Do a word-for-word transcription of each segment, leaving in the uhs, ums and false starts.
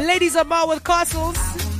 ladies are Mar with Castles.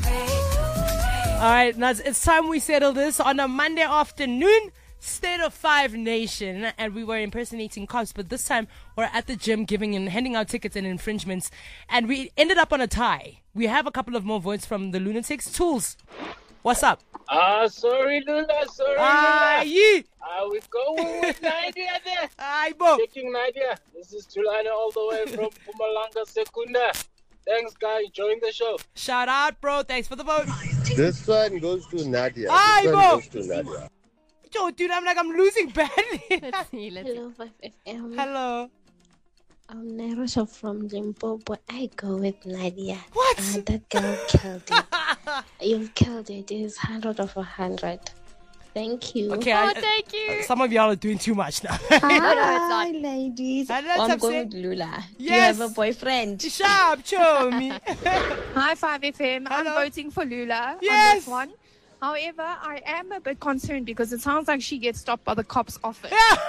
All right, now it's time we settle this on a Monday afternoon. State of Five Nation, and we were impersonating cops, but this time we're at the gym giving and handing out tickets and infringements, and we ended up on a tie. We have a couple of more votes from the Lunatics. Tools, what's up? Ah, uh, sorry, Lula, sorry, Ah, Lula. yeah. Ah, we're going with Nadia there. Aye, bo. Checking Nadia. This is Tulane all the way from Mpumalanga Secunda. Thanks, guys. Enjoying the show. Shout out, bro. Thanks for the vote. This one goes to Nadia. Aye, this bo. one goes to Nadia. Yo, dude, I'm like, I'm losing badly. Let's see, let's Hello, five F M. Hello. I'm Nairosha from Zimbabwe. I go with Nadia. What? Uh, that girl killed it. You've killed it. It is one hundred of a hundred. Thank you. Okay, Oh, I, thank you. some of y'all are doing too much now. Hi, ladies. And Oh, that's I'm upset. going with Lula. Do you Yes. have a boyfriend? Sharp, show me. Hi, five F M. Hello. I'm voting for Lula Yes. on this one. However, I am a bit concerned because it sounds like she gets stopped by the cops often.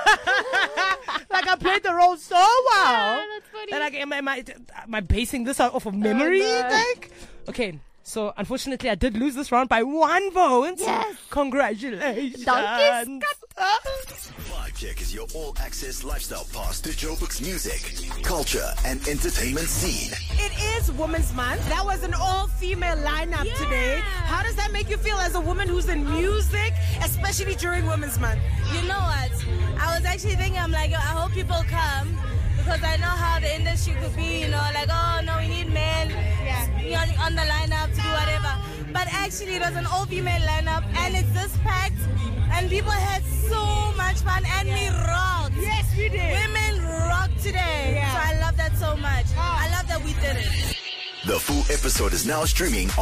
Like I played the role so well. Ah, that's funny. That like, am, I- am, I, am I basing this off of memory? Oh, no. Like, okay. So unfortunately, I did lose this round by one vote. Yes. Congratulations. Donkey Vibe Check is your all-access lifestyle pass to Joburg's music, culture, and entertainment scene. It is Women's Month. That was an all-female lineup Yeah. today. How does that make you feel as a woman who's in music, especially during Women's Month? You know what? I was actually thinking, I'm like, I hope people come because I know how the industry could be, you know, like, oh no, we need men yeah. on, on the lineup to do whatever. But actually, it was an all-female lineup, and it's this packed, and people had so much fun, and we rocked. Yes, we did. Women rocked today. Yeah. So I love that so much. I love that we did it. The full episode is now streaming on